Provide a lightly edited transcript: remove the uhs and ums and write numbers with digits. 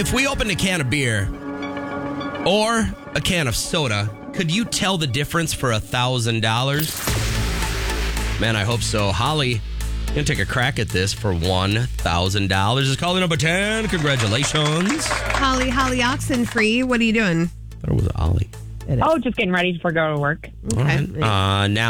If we opened a can of beer or a can of soda, could you tell the difference for $1,000? Man, I hope so. Holly, going to take a crack at this for $1,000. It's caller number 10. Congratulations. Holly Oxenfree, what are you doing? I thought it was Ollie. Oh, just getting ready before I go to work. Okay. All right. Now.